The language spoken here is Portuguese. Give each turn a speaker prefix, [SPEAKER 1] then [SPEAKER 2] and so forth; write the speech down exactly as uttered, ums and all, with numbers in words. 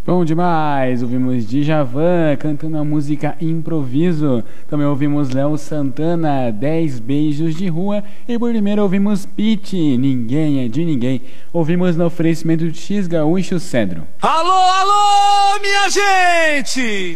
[SPEAKER 1] Bom demais, ouvimos Djavan cantando a música Improviso. Também ouvimos Léo Santana, dez Beijos de Rua. E por primeiro ouvimos Pitty, Ninguém é de Ninguém. Ouvimos no oferecimento de X Gaúcho Cedro.
[SPEAKER 2] Alô, alô, minha gente!